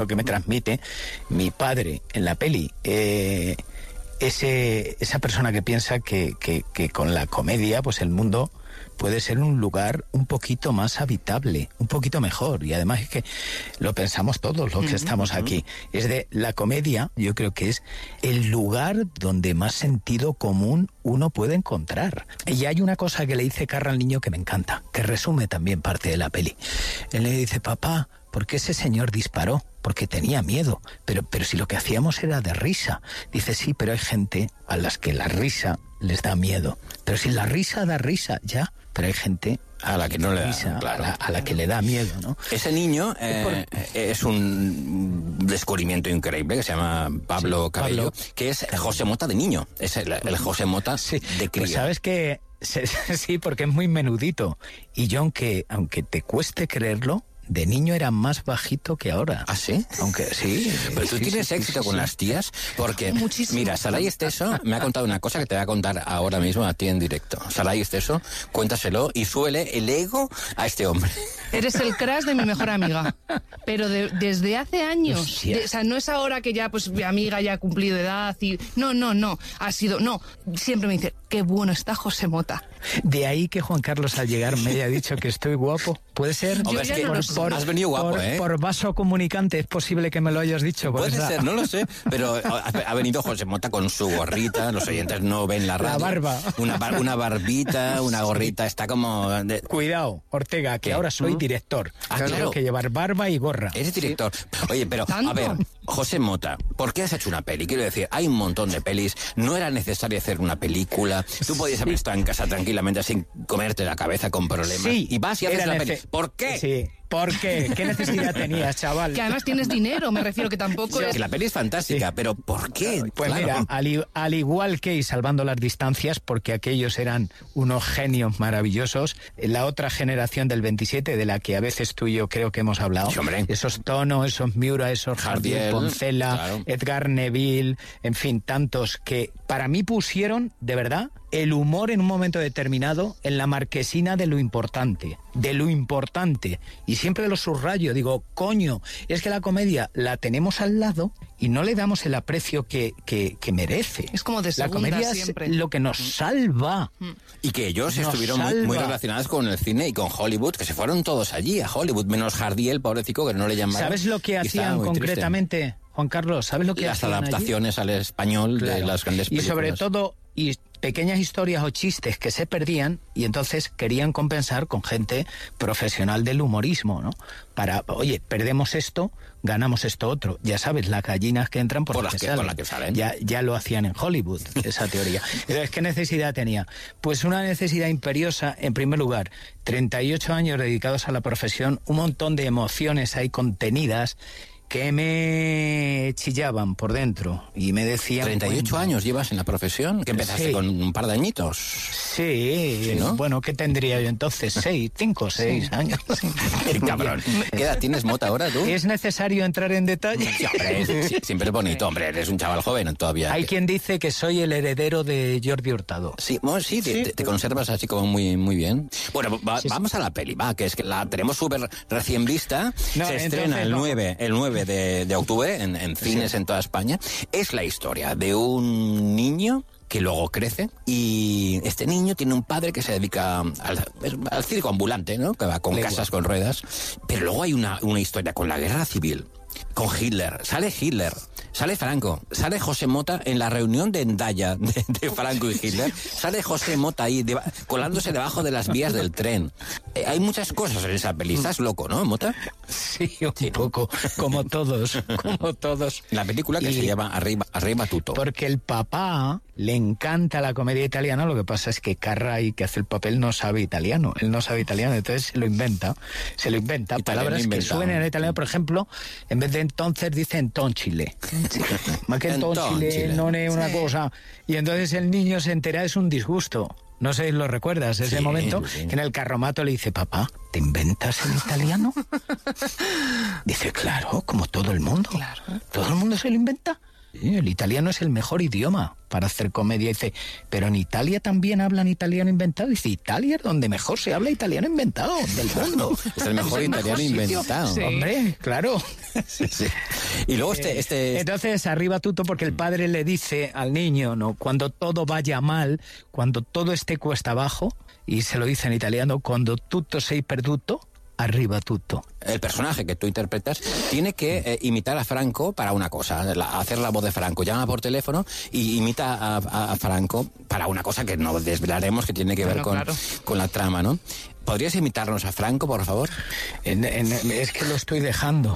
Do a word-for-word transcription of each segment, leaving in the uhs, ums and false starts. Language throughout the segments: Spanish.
Lo que me transmite mi padre en la peli, eh, ese, esa persona que piensa que, que, que con la comedia, pues el mundo puede ser un lugar un poquito más habitable, un poquito mejor. Y además es que lo pensamos todos los que estamos aquí. Es de la comedia, yo creo que es el lugar donde más sentido común uno puede encontrar. Y hay una cosa que le dice Carra al niño que me encanta, que resume también parte de la peli. Él le dice, papá, ¿por qué ese señor disparó? Porque tenía miedo, pero, pero si lo que hacíamos era de risa. Dice, sí, pero hay gente a las que la risa les da miedo. Pero si la risa da risa, ya, pero hay gente a la que no le da, risa, claro. a, la, a la que le da miedo, ¿no? Ese niño eh, es un descubrimiento increíble que se llama Pablo sí, Cabello, Pablo. que es José Mota de niño, es el, el José Mota sí, de cría. Pues sabes que sí, porque es muy menudito. Y yo, aunque, aunque te cueste creerlo, de niño era más bajito que ahora. ¿Ah, sí? Aunque sí. Pero tú sí, tienes sí, éxito sí, con sí. las tías, porque, Muchísimo. Mira, Saray Esteso me ha contado una cosa que te voy a contar ahora mismo a ti en directo. Saray Esteso, cuéntaselo y súbele el ego a este hombre. Eres el crush de mi mejor amiga, pero de, desde hace años. De, o sea, no es ahora que ya, pues, mi amiga ya ha cumplido edad y... No, no, no. Ha sido... No. Siempre me dice, qué bueno está José Mota. De ahí que Juan Carlos al llegar me haya dicho que estoy guapo. ¿Puede ser? Hombre, es que por, por, has venido guapo, por, ¿eh? Por vaso comunicante es posible que me lo hayas dicho. Puede esa... ser, no lo sé. Pero ha, ha venido José Mota con su gorrita. Los oyentes no ven la radio. La barba. Una, bar, una barbita, una gorrita. Está como... De... Cuidado, Ortega, que ¿Qué? ahora soy ¿Mm? director. Ah, Tengo claro. que llevar barba y gorra. Eres director. Sí. Oye, pero, ¿Tanto? a ver, José Mota, ¿por qué has hecho una peli? Quiero decir, hay un montón de pelis. No era necesario hacer una película. Tú podías sí. haber estado en casa tranquilamente sin comerte la cabeza con problemas. Sí, y vas y haces la peli. ¿Por qué? Sí. ¿Por qué? ¿Qué necesidad tenías, chaval? Que además tienes dinero, me refiero, que tampoco sí, es... Que la peli es fantástica, sí. pero ¿por qué? Pues claro. mira, al, al igual que y salvando las distancias, porque aquellos eran unos genios maravillosos, la otra generación del veintisiete, de la que a veces tú y yo creo que hemos hablado, sí, hombre. esos Tono, esos Miura, esos Jardiel, Poncela, claro. Edgar Neville, en fin, tantos que para mí pusieron, de verdad, el humor en un momento determinado en la marquesina de lo importante, de lo importante. Y siempre lo subrayo, digo, coño, es que la comedia la tenemos al lado y no le damos el aprecio que, que, que merece. Es como de segunda, la comedia siempre. Es lo que nos salva. Y que ellos nos estuvieron muy, muy relacionados con el cine y con Hollywood, que se fueron todos allí a Hollywood, menos Jardiel, pobrecito, que no le llamaron. ¿Sabes lo que hacían concretamente, triste. Juan Carlos? ¿Sabes lo que Las hacían adaptaciones allí? al español claro. de las grandes películas. Y sobre todo... Y pequeñas historias o chistes que se perdían y entonces querían compensar con gente profesional del humorismo, ¿no? Para, oye, perdemos esto, ganamos esto otro. Ya sabes, las gallinas que entran por, por las las que, que, salen. Por las que salen. Ya, ya lo hacían en Hollywood, esa teoría. Pero es ¿qué necesidad tenía? Pues una necesidad imperiosa, en primer lugar, treinta y ocho años dedicados a la profesión, un montón de emociones ahí contenidas que me chillaban por dentro y me decían... ¿treinta y ocho bueno, años llevas en la profesión? ¿Que empezaste sí. con un par de añitos? Sí, ¿Sí no? Bueno, ¿qué tendría yo entonces? Seis, cinco, seis sí. años. Sí. Cabrón. ¿Qué edad tienes, Mota, ahora tú? ¿Es necesario entrar en detalle? Sí, hombre, es, sí, siempre es bonito, hombre, eres un chaval joven todavía. Hay que... quien dice que soy el heredero de Jordi Hurtado. Sí, bueno, sí, sí. Te, te, te conservas así como muy, muy bien. Bueno, va, sí, vamos sí. a la peli, va, que es que la tenemos súper recién vista. No, Se estrena el nueve, el nueve De, de octubre en, en cines sí. en toda España. Es la historia de un niño que luego crece y este niño tiene un padre que se dedica al, al circo ambulante, ¿no? Que va con Le casas igual. con ruedas. Pero luego hay una, una historia con la guerra civil, con Hitler. Sale Hitler, sale Franco, sale José Mota en la reunión de Endaya de, de Franco y Hitler. Sale José Mota ahí de, colándose debajo de las vías del tren. Eh, hay muchas cosas en esa peli. Estás loco, ¿no, Mota? Sí, un sí. poco, como todos, como todos. La película que y, se llama Arriba, Arriba Tutto. Porque el papá le encanta la comedia italiana, lo que pasa es que Carray, que hace el papel, no sabe italiano. Él no sabe italiano, entonces lo inventa. Se lo inventa. Italiano palabras inventado. que suenen en italiano, por ejemplo, en vez de entonces dicen tonchile. Más que tonchile no es una sí. cosa. Y entonces el niño se entera, es un disgusto. No sé si lo recuerdas, ese sí, momento sí. que en el carromato le dice, papá, ¿te inventas el italiano? Dice, claro, como todo el mundo. Claro. Todo el mundo se lo inventa. Sí, el italiano es el mejor idioma para hacer comedia. Dice, pero en Italia también hablan italiano inventado. Dice, Italia es donde mejor se habla italiano inventado del mundo. Es el mejor es el italiano mejor inventado. Sí. Hombre, claro. Sí, sí. Y luego este, este... Entonces, arriba tutto, porque el padre le dice al niño, ¿no? Cuando todo vaya mal, cuando todo esté cuesta abajo, y se lo dice en italiano, cuando tutto sei perduto, arriba tutto. El personaje que tú interpretas tiene que eh, imitar a Franco para una cosa, la, hacer la voz de Franco. Llama por teléfono y imita a, a, a Franco para una cosa que no desvelaremos, que tiene que ver claro, con, claro. con la trama, ¿no? ¿Podrías imitarnos a Franco, por favor? En, en, es que lo estoy dejando.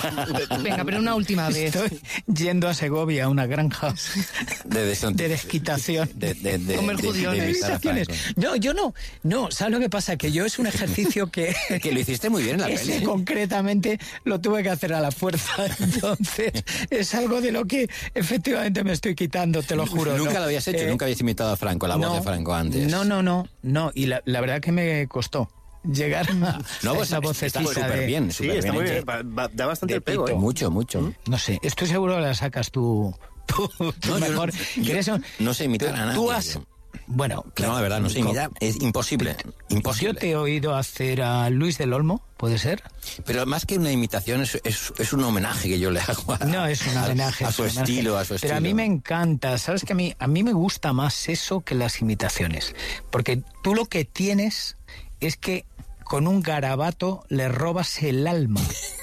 Venga, pero una última vez. Estoy yendo a Segovia, a una granja de, de, de desquitación. De, de, de, Comer de, judiones. de, de no, yo no. No, ¿sabes lo que pasa? Que yo es un ejercicio que... que lo hiciste muy bien en la peli. ¿Eh? Concretamente lo tuve que hacer a la fuerza. Entonces, es algo de lo que efectivamente me estoy quitando, te lo juro. Nunca ¿no? lo habías hecho, eh, nunca habías imitado a Franco, la no, voz de Franco antes. No, no, no, no. Y la, la verdad que me costó llegar a, no, pues esa vocecita está súper de... bien, sí, está bien muy hecho. bien, va, da bastante el pego, ¿eh? Mucho, mucho. No sé, estoy seguro que la sacas tú, tú, tú no, mejor. Yo, yo, un, no sé imitar tú, a nadie. Tú has... Bueno, claro, no, la verdad, no sé imitar, es imposible, imposible. Yo te he oído hacer a Luis del Olmo, ¿puede ser? Pero más que una imitación, es, es, es un homenaje que yo le hago a, no, es un homenaje, a, a su homenaje. estilo, a su estilo. Pero a mí me encanta, ¿sabes que a mí, a mí me gusta más eso que las imitaciones? Porque tú lo que tienes es que con un garabato le robas el alma.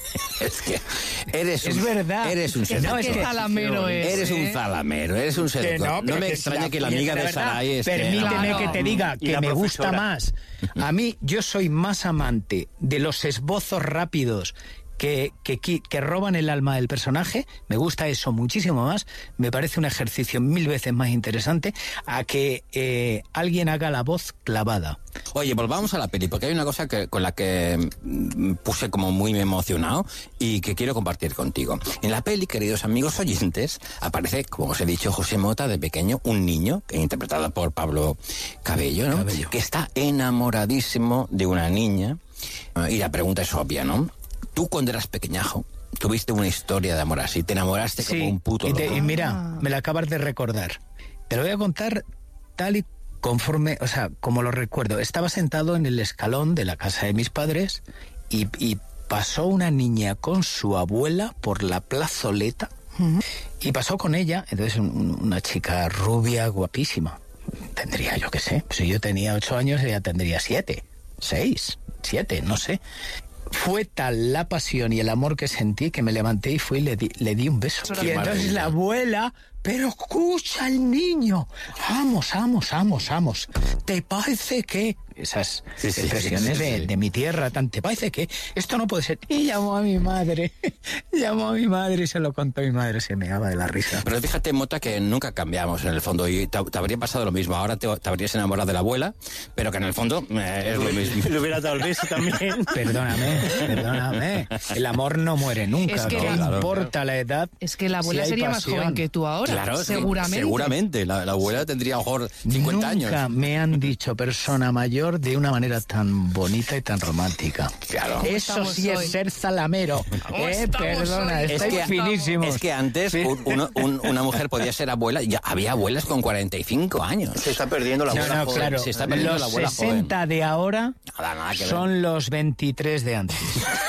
Es que eres un, es verdad. Eres un seductor. No, es que zalamero es, Eres ¿eh? un zalamero, eres un seductor. No, no me que extraña la, que la amiga de, de Saray esté... Permíteme claro. que te diga y que me profesora. gusta más. A mí, yo soy más amante de los esbozos rápidos que, que, que roban el alma del personaje. Me gusta eso muchísimo más. Me parece un ejercicio mil veces más interesante a que eh, alguien haga la voz clavada. Oye, volvamos a la peli, porque hay una cosa que, con la que mm, puse como muy emocionado y que quiero compartir contigo. En la peli, queridos amigos oyentes, aparece, como os he dicho, José Mota de pequeño, un niño, interpretado por Pablo Cabello, ¿no? Cabello. Que está enamoradísimo de una niña. Y la pregunta es obvia, ¿no? Tú, cuando eras pequeñajo, tuviste una historia de amor así, te enamoraste Sí, como un puto y, te, loco. y mira, me la acabas de recordar. Te lo voy a contar tal y conforme, o sea, como lo recuerdo. Estaba sentado en el escalón de la casa de mis padres y, y pasó una niña con su abuela por la plazoleta uh-huh. y pasó con ella, entonces un, una chica rubia, guapísima. Tendría, yo qué sé, si yo tenía ocho años, ella tendría siete, seis, siete, no sé. Fue tal la pasión y el amor que sentí que me levanté y fui y le di, le di un beso. Y entonces la abuela, pero escucha al niño, vamos, vamos, vamos, vamos, ¿te parece que? Esas sí, sí, expresiones sí, sí, de, sí. de mi tierra, tan, ¿te parece que? Esto no puede ser. Y llamó a mi madre, llamó a mi madre y se lo contó, mi madre se meaba de la risa. Pero fíjate, Mota, que nunca cambiamos en el fondo y te, te habría pasado lo mismo. Ahora te, te habrías enamorado de la abuela, pero que en el fondo eh, es lo mismo. Le hubiera dado el beso también. Perdóname, perdóname. El amor no muere nunca. Es que ¿Qué la- importa la edad? Es que la abuela si hay sería pasión? más joven que tú ahora, Claro, seguramente. Sí, seguramente. La, la abuela tendría a lo mejor cincuenta Nunca años. me han dicho persona mayor de una manera tan bonita y tan romántica. Claro. Eso estamos sí hoy? es ser zalamero. ¿Cómo Eh, estamos perdona, hoy? estáis Es que- finísimos. Es que antes Sí. un- uno- un- una mujer podía ser abuela, ya había abuelas con cuarenta y cinco años. Se está perdiendo la No, abuela no, joven. claro. Se está perdiendo Los la abuela sesenta de ahora Nada, nada que ver. son los veintitrés de antes.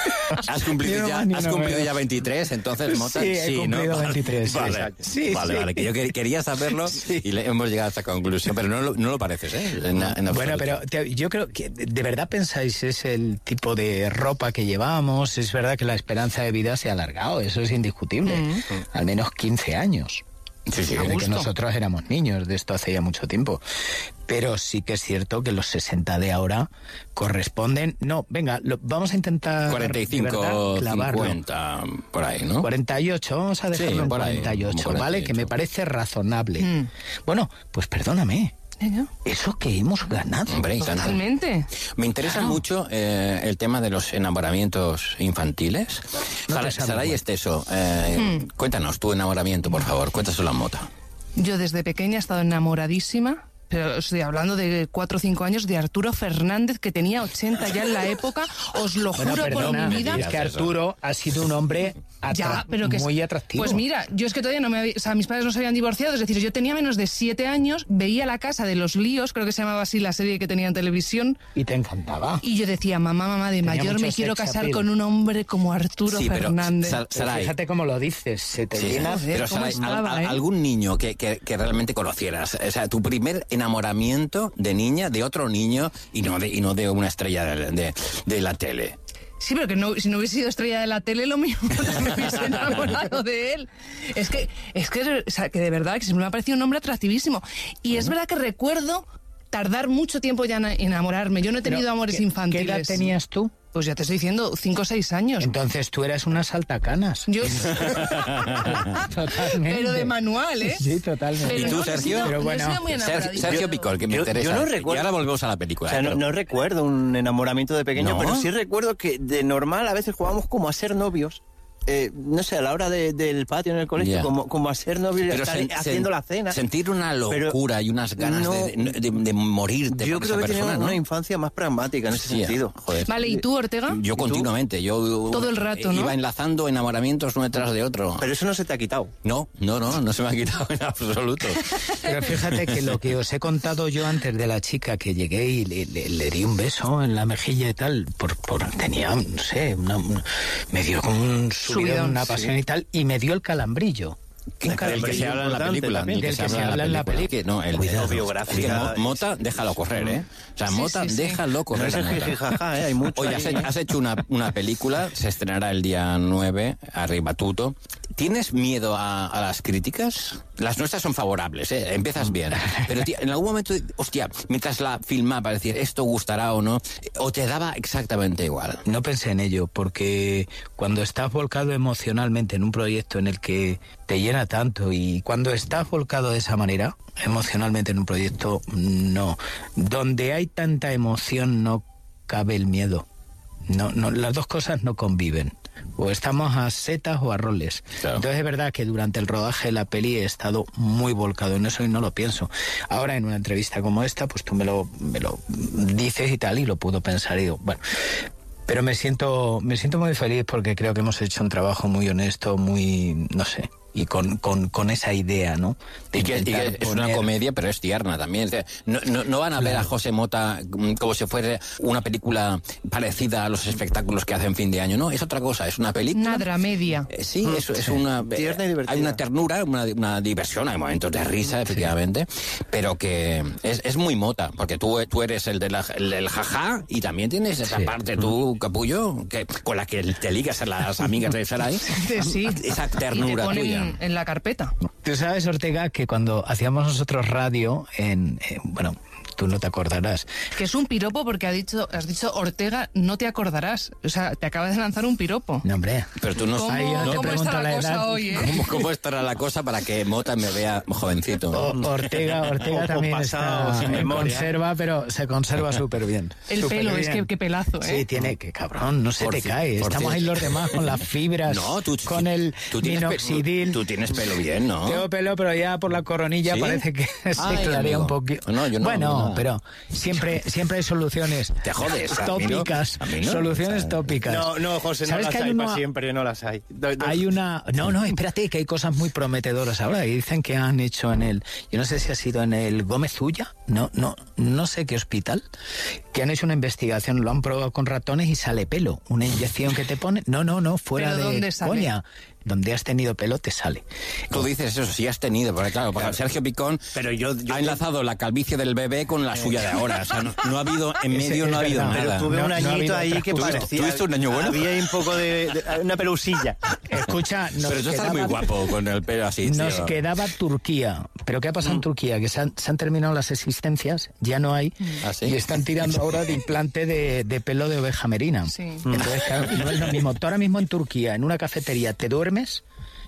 Has cumplido, Yo ya, no, has no, cumplido no. ya veintitrés, entonces, Mota, Sí, he cumplido ¿no? veintitrés, sí. Vale, Exacto. Sí, vale, sí. vale, que yo que- quería saberlo y le hemos llegado a esta conclusión, pero no, lo- no lo pareces, ¿eh? En, en Bueno, absoluto. pero te- yo creo que de de verdad pensáis es el tipo de ropa que llevamos. Es verdad que la esperanza de vida se ha alargado, eso es indiscutible. Mm. Al menos quince años. Sí, sí, Desde que gusto. nosotros éramos niños, de esto hace ya mucho tiempo. Pero sí que es cierto que los sesenta de ahora corresponden... No, venga, lo- vamos a intentar... cuarenta y de cinco, verdad, clavarlo. cincuenta, por ahí, ¿no? cuarenta y ocho, vamos a dejarlo Sí, en por ahí, cuarenta y ocho, como ¿vale? Que me cuarenta y ocho. parece razonable. Mm. Bueno, pues perdóname, ¿Eh? eso que hemos ganado. Hombre, y tanto. Totalmente. Me interesa Claro. mucho eh, el tema de los enamoramientos infantiles. No Sara- te sabe Saray igual. Esteso, eh, cuéntanos tu enamoramiento, por favor, cuéntaselo a Mota. Yo desde pequeña he estado enamoradísima pero estoy hablando de cuatro o cinco años, de Arturo Fernández, que tenía ochenta ya en la época, os lo bueno, juro perdona, por mi vida. Es que Arturo ha sido un hombre atra- ya, pero que muy es, atractivo. Pues mira, yo es que todavía no me había, o sea, mis padres no se habían divorciado, es decir, yo tenía menos de siete años, veía La Casa de los Líos, creo que se llamaba así la serie que tenía en televisión. Y te encantaba. Y yo decía, mamá, mamá, de Tenía mayor me mucho quiero sex casar appeal. con un hombre como Arturo Sí, pero, Fernández. Sal- Pero Saray, fíjate cómo lo dices, se te Sí, llena... Joder, pero ¿cómo Saray, estaba, al- al- eh? algún niño que, que, que realmente conocieras, o sea, tu primer enamoramiento de niña, de otro niño y no de, y no de una estrella de, de, de la tele. Sí, pero que no, si no hubiese sido estrella de la tele, lo mismo no me hubiese enamorado de él. Es que, es que, o sea, que de verdad, que siempre me ha parecido un hombre atractivísimo. Y es verdad que recuerdo tardar mucho tiempo ya en enamorarme. Yo no he tenido Pero, amores ¿qué- infantiles. ¿Qué edad tenías tú? Pues ya te estoy diciendo, cinco o seis años. Entonces tú eras una saltacanas. Yo... Totalmente. Pero de manual, ¿eh? Sí, totalmente. Pero ¿Y tú, no, Sergio? no he sido- Pero bueno, no he sido muy Sergio, enamoradiza. Sergio Picol, que me yo- interesa. yo no recuerdo- Y ahora volvemos a la película. O sea, ¿eh? no, Pero- no recuerdo un enamoramiento de pequeño, ¿No? pero sí recuerdo que de normal a veces jugábamos como a ser novios. Eh, no sé, a la hora de- del patio en el colegio, Ya. como, como a ser novios y Pero estar sen- haciendo sen- la cena. Sentir una locura Pero y unas ganas no- de, de, de morirte Yo por creo esa que tenía persona, ¿no? una infancia más pragmática en ese Hostia, sentido. joder. Vale, ¿y tú, Ortega? Yo continuamente, yo Todo el rato, ¿no? iba enlazando enamoramientos uno detrás de otro. Pero eso no se te ha quitado. No, no, no, no se me ha quitado en absoluto. Pero fíjate que lo que os he contado yo antes de la chica que llegué y le, le- le di un beso en la mejilla y tal, por, por tenía, no sé, una, una- me dio como un subidón, Subidón, una sí. pasión y tal, y me dio el calambrillo. El que se habla en la película, también. el que Del se que se habla habla en la película. Que no, el Cuidado. biográfica. Es que Mo- Mota, déjalo correr, ¿eh? O sea, Sí, Mota, sí, sí. déjalo No correr. es el a Mota. jijijaja, ¿eh? Hay mucho. Oye, ahí, has, ¿eh? has hecho una, una película, se estrenará el día nueve, arriba tuto. ¿Tienes miedo a, a las críticas? Las nuestras son favorables, ¿eh? Empiezas bien. Pero tía, en algún momento, hostia, mientras la filmaba, para decir, esto gustará o no, o te daba exactamente igual. No pensé en ello, porque cuando estás volcado emocionalmente en un proyecto en el que te llena tanto y cuando estás volcado de esa manera, emocionalmente en un proyecto, no. Donde hay tanta emoción no cabe el miedo. No, no, las dos cosas no conviven. O estamos a setas o a roles. Claro. Entonces es verdad que durante el rodaje de la peli he estado muy volcado en eso y no lo pienso. Ahora en una entrevista como esta, pues tú me lo, me lo dices y tal, y lo puedo pensar y digo, bueno. Pero me siento, me siento muy feliz porque creo que hemos hecho un trabajo muy honesto, muy, no sé, y con, con, con esa idea, ¿no? De Y que, y que intentar es una poner- comedia, pero es tierna también. Es decir, No, no, no van a ver a José Mota mm, como si fuera una película parecida a los espectáculos que hacen fin de año. No, es otra cosa, es una película. Una dramedia. Eh, Sí, es, es una... Tierna y eh, divertida. Hay una ternura, una, una diversión, hay momentos de risa, efectivamente, pero que es, es muy Mota, porque tú, tú eres el, de la- el del jajá y también tienes esa Sí. parte tú, capullo, que, con la que te ligas a las amigas de Saray. Sí. Esa Y te ternura ponen tuya. en la carpeta. Tú sabes, Ortega, que cuando hacíamos nosotros radio en, eh, bueno, tú no te acordarás. Que es un piropo porque ha dicho, has dicho Ortega, no te acordarás. O sea, te acaba de lanzar un piropo. No, hombre. Pero tú no ¿Cómo, Ay, yo te cómo pregunto está la, la cosa edad. hoy, eh? ¿Cómo, ¿Cómo estará la cosa para que Mota me vea jovencito? O- Ortega, Ortega O también pasado, está sin en memoria. conserva, pero se conserva súper bien. El Súper pelo, es bien. que qué pelazo, ¿eh? Sí, tiene que, cabrón, no se Por te ci- cae. por Estamos cierto. ahí los demás con las fibras, No, tú, con el tú tienes, pe- minoxidil. tú tienes pelo bien, ¿no? Tengo pelo, pero ya por la coronilla ¿Sí? parece que se Ay, clarea amigo. un poquito. No, yo no, bueno, no, no. pero siempre, siempre hay soluciones. Te jodes, a mí no, tópicas. a mí no. Soluciones O sea, tópicas. No, no, José, no ¿Sabes las que hay, hay para una- siempre, no las hay. No, no. Hay una... No, no, espérate, que hay cosas muy prometedoras ahora. Y dicen que han hecho en el... Yo no sé si ha sido en el Gómez Ulla, no, no, no sé qué hospital, que han hecho una investigación, lo han probado con ratones y sale pelo. Una inyección que te ponen... No, no, no, fuera ¿Pero de dónde sale? coña. Donde has tenido pelo te sale. Tú dices eso, sí has tenido, porque claro, porque Sergio Picón Pero yo- yo- ha enlazado la calvicie del bebé con la suya de ahora. O sea, no, no ha habido, en Ese- medio es no ha habido verdad. nada. Pero tuve No- un no ha añito habido ahí otras que cosas. parecía... ¿Tuviste un año bueno? Había ahí un poco de... de- una pelusilla. Escucha, nos Pero tú estás quedaba- muy guapo con el pelo así, Nos tío. quedaba Turquía. ¿Pero qué ha pasado en Turquía? Que se han, se han terminado las existencias, ya no hay, ¿Ah, sí? y están tirando ahora de implante de, de pelo de oveja merina. Sí. Entonces, claro, no es lo mismo. Tú ahora mismo en Turquía, en una cafetería, te duermes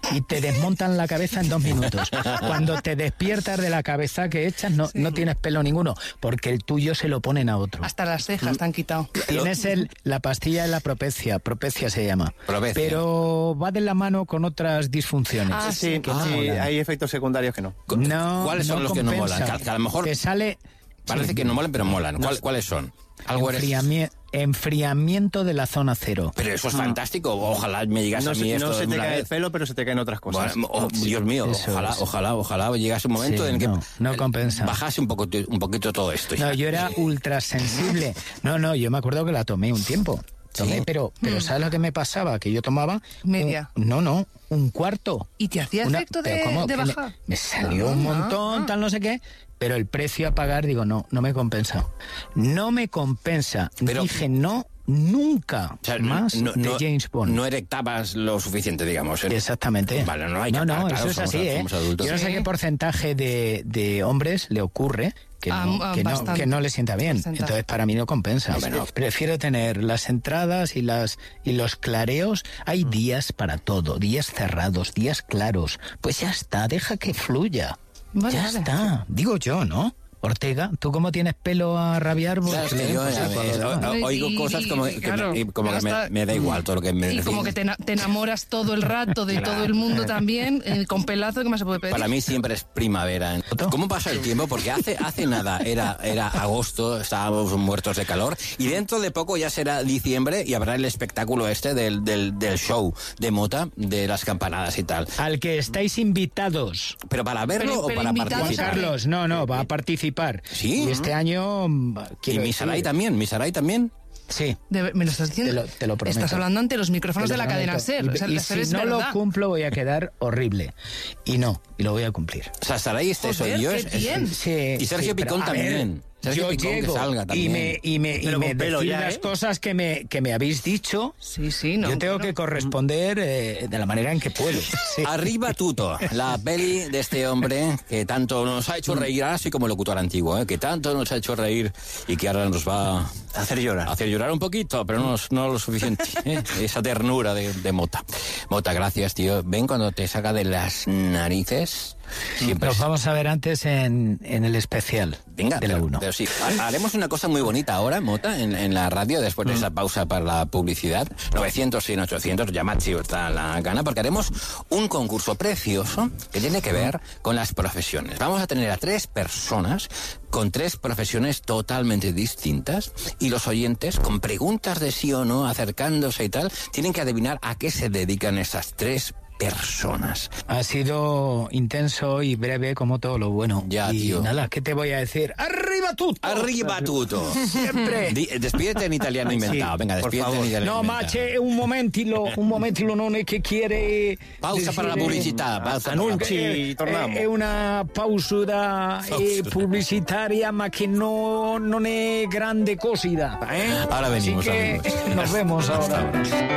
y te desmontan la cabeza en dos minutos. Cuando te despiertas de la cabeza que echas, no, sí. no tienes pelo ninguno, porque el tuyo se lo ponen a otro. Hasta las cejas te han quitado. Tienes el, la pastilla de la propecia, propecia se llama. Propecia. Pero va de la mano con otras disfunciones. Ah, sí, que ah, sí, hay efectos secundarios que no. no ¿Cuáles son no los compensa. que no molan? Que a lo mejor te sale... Parece sí. que no molan, pero molan. ¿Cuál, ¿Cuáles son? Algo Enfriami- eres... Enfriamiento de la zona cero. Pero eso es fantástico. Ojalá me llegase no a mí se, esto. No se te cae vez. el pelo, pero se te caen otras cosas. Bueno, oh, Dios mío, eso ojalá, es. ojalá, ojalá llegase un momento sí, en que no, no compensa. bajase un, poco, un poquito todo esto. No, yo era ultrasensible. No, no, yo me acuerdo que la tomé un tiempo. Tomé, ¿sí? pero, pero ¿sabes lo que me pasaba? Que yo tomaba... Media. Un, no, no, un cuarto. ¿Y te hacía Una, efecto de, de bajar? Me, me salió ah, un montón, ah, tal no sé qué, pero el precio a pagar, digo, no, no me compensa. No me compensa. Pero, Dije, no, nunca o sea, más no, de no, James Bond. No erectabas lo suficiente, digamos. ¿eh? Exactamente. Vale, no hay que No, no, claro, eso es así, ¿eh? Yo no sé sí. qué porcentaje de, de hombres le ocurre que no, ah, que, no, que no le sienta bien. Bastante. Entonces, para mí no compensa. Bueno, prefiero tener las entradas y las y los clareos. Hay días para todo, días cerrados, días claros. Pues ya está, deja que fluya. Vale, ya vale. está. Digo yo, ¿no? Ortega, ¿tú cómo tienes pelo a rabiar? Claro, es que yo pues, pues, o, oigo y, cosas como, y, que, claro, me, como que me, me da igual todo lo que me Y decís. como que te, te enamoras todo el rato de claro. todo el mundo también, eh, con pelazo, ¿qué más se puede pedir? Para mí siempre es primavera. ¿Cómo pasa el tiempo? Porque hace, hace nada era, era agosto, estábamos muertos de calor, y dentro de poco ya será diciembre y habrá el espectáculo este del, del, del show de Mota, de las campanadas y tal. Al que estáis invitados. ¿Pero para verlo pero, pero o para participar? Carlos, no, no, va a participar. Sí. Y este año... ¿Y Misaray también? ¿Misaray también? Sí. De, ¿Me lo estás diciendo? Te lo, te lo prometo. Estás hablando ante los micrófonos de la cadena SER. Y, o sea, y SER si es no verdad. lo cumplo voy a quedar horrible. Y no, y lo voy a cumplir. O sea, Saray, este soy yo. Es, bien. Es, sí, y Sergio sí, Picón pero, también. Ver, Sergio yo Picón llego que salga también. y me, y me, y me decís ya, las ¿eh? cosas que me, que me habéis dicho. Sí, sí, no. Yo tengo claro. que corresponder eh, de la manera en que puedo. Sí. Arriba Tuto, la peli de este hombre que tanto nos ha hecho reír, así como locutor antiguo, ¿eh? que tanto nos ha hecho reír y que ahora nos va a hacer llorar. A hacer llorar un poquito, pero no, no lo suficiente. ¿eh? Esa ternura de, de Mota. Mota, gracias, tío. Ven cuando te saca de las narices. Siempre Nos vamos a ver antes en, en el especial. Venga, de la pero, uno. Pero sí, haremos una cosa muy bonita ahora, Mota, en, en la radio, después de esa pausa para la publicidad. novecientos, cien, ochocientos, llamad si os da la gana, porque haremos un concurso precioso que tiene que ver con las profesiones. Vamos a tener a tres personas con tres profesiones totalmente distintas y los oyentes, con preguntas de sí o no, acercándose y tal, tienen que adivinar a qué se dedican esas tres personas. Ha sido intenso y breve como todo lo bueno. Ya, y tío. nada, ¿qué te voy a decir? ¡Arriba Tuto! ¡Arriba Tuto! Siempre. Di, despídete en italiano inventado. Sí, venga, despídete en italiano no, inventado. ma c'è un momentilo, un momentilo non è che quiere... Pausa para la pubblicità. Pausa Annunci, torniamo. È una pausa eh, pubblicitaria, ma che no, non è grande cosida. ¿eh? Ahora venimos, Así que amigos. Nos vemos ahora.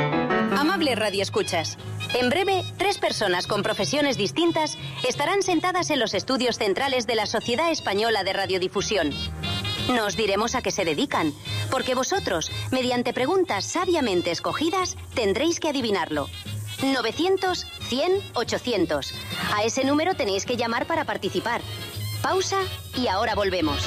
Amables radioescuchas, en breve, tres personas con profesiones distintas estarán sentadas en los estudios centrales de la Sociedad Española de Radiodifusión. No os diremos a qué se dedican, porque vosotros, mediante preguntas sabiamente escogidas, tendréis que adivinarlo. novecientos, cien, ochocientos. A ese número tenéis que llamar para participar. Pausa y ahora volvemos.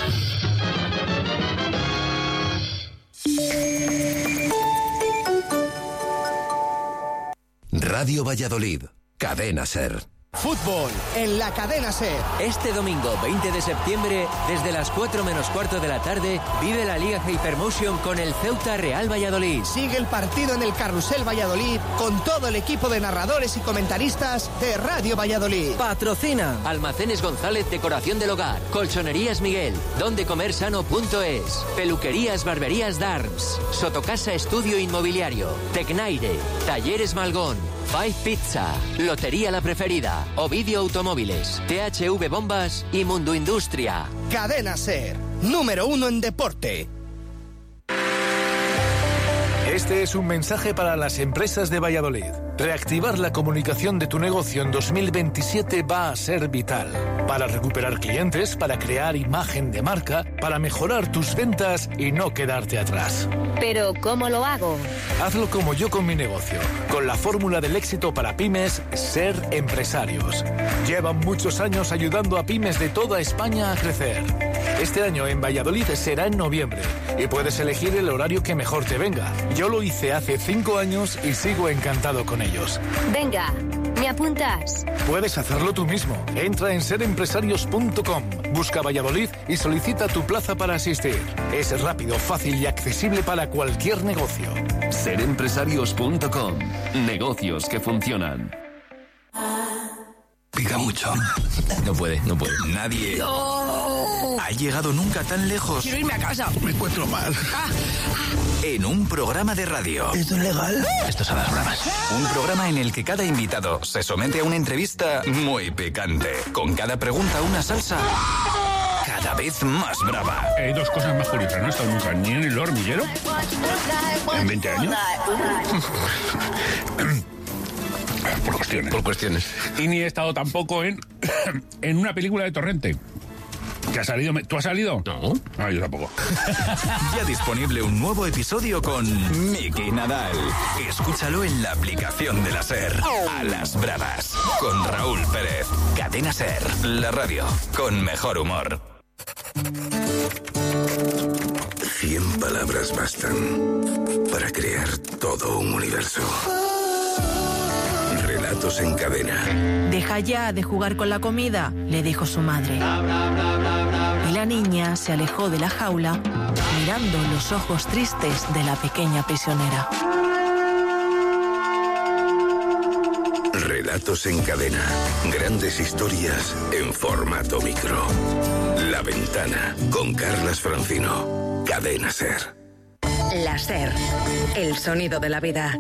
Radio Valladolid, Cadena SER. Fútbol en la Cadena SER. Este domingo veinte de septiembre, desde las cuatro menos cuarto de la tarde, vive la Liga Hypermotion con el Ceuta Real Valladolid. Sigue el partido en el Carrusel Valladolid con todo el equipo de narradores y comentaristas de Radio Valladolid. Patrocina Almacenes González, decoración del hogar. Colchonerías Miguel, dondecomersano punto es. Peluquerías Barberías Darms. Sotocasa Estudio Inmobiliario. Tecnaire. Talleres Malgón. Five Pizza, Lotería La Preferida, Ovidio Automóviles, T H V Bombas y Mundo Industria. Cadena SER, número uno en deporte. Este es un mensaje para las empresas de Valladolid. reactivar la comunicación de tu negocio en dos mil veintisiete va a ser vital. Para recuperar clientes, para crear imagen de marca, para mejorar tus ventas y no quedarte atrás. Pero, ¿cómo lo hago? Hazlo como yo con mi negocio, con la fórmula del éxito para pymes, Ser Empresarios. Llevan muchos años ayudando a pymes de toda España a crecer. Este año en Valladolid será en noviembre y puedes elegir el horario que mejor te venga. Yo lo hice hace cinco años y sigo encantado con ellos. Venga, ¿me apuntas? Puedes hacerlo tú mismo. Entra en ser empresarios punto com, busca Valladolid y solicita tu plaza para asistir. Es rápido, fácil y accesible para cualquier negocio. ser empresarios punto com. Negocios que funcionan. Pica mucho. No puede, no puede. Nadie no. ha llegado nunca tan lejos. Quiero irme a casa. Me encuentro mal. Ah. En un programa de radio. ¿Esto es legal? Estos son las bromas. Un programa en el que cada invitado se somete a una entrevista muy picante. Con cada pregunta una salsa cada vez más brava. Hay dos cosas más curiosas. No he estado nunca ni en el hormiguero en veinte años. Por cuestiones. Por cuestiones. Y ni he estado tampoco en, en una película de Torrente. ¿Que ha salido? ¿Tú has salido? No. Ah, yo tampoco. Ya disponible un nuevo episodio con Miki Nadal. Escúchalo en la aplicación de la SER. A las bravas. Con Raúl Pérez. Cadena SER. La radio con mejor humor. Cien palabras bastan para crear todo un universo. Relatos en cadena. Deja ya de jugar con la comida, le dijo su madre. Y la niña se alejó de la jaula, mirando los ojos tristes de la pequeña prisionera. Relatos en cadena. Grandes historias en formato micro. La Ventana, con Carlas Francino. Cadena SER. La SER. El sonido de la vida.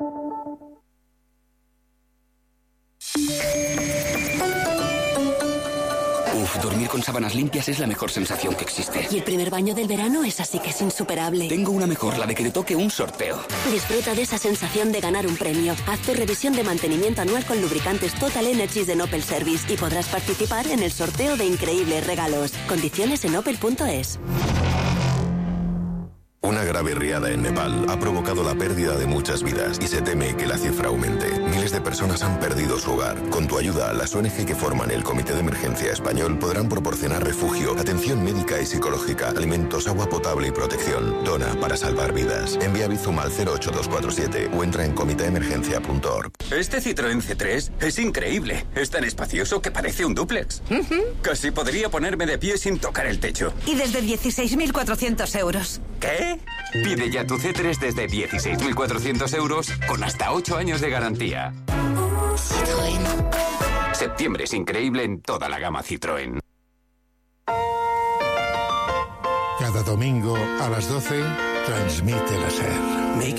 Uf, dormir con sábanas limpias es la mejor sensación que existe. Y el primer baño del verano es así que es insuperable. Tengo una mejor, la de que te toque un sorteo. Disfruta de esa sensación de ganar un premio. Haz tu revisión de mantenimiento anual con lubricantes Total Energies de Opel Service y podrás participar en el sorteo de increíbles regalos. Condiciones en opel punto es. Una grave riada en Nepal ha provocado la pérdida de muchas vidas y se teme que la cifra aumente. Miles de personas han perdido su hogar. Con tu ayuda, las O N G que forman el Comité de Emergencia Español podrán proporcionar refugio, atención médica y psicológica, alimentos, agua potable y protección. Dona para salvar vidas. Envía Bizum al cero ocho dos cuatro siete o entra en comité emergencia punto org. Este Citroën C tres es increíble. Es tan espacioso que parece un dúplex. Uh-huh. Casi podría ponerme de pie sin tocar el techo. Y desde dieciséis mil cuatrocientos euros. ¿Qué? Pide ya tu C tres desde dieciséis mil cuatrocientos euros con hasta ocho años de garantía. Citroën. Septiembre es increíble en toda la gama Citroën. Cada domingo a las doce transmite la SER.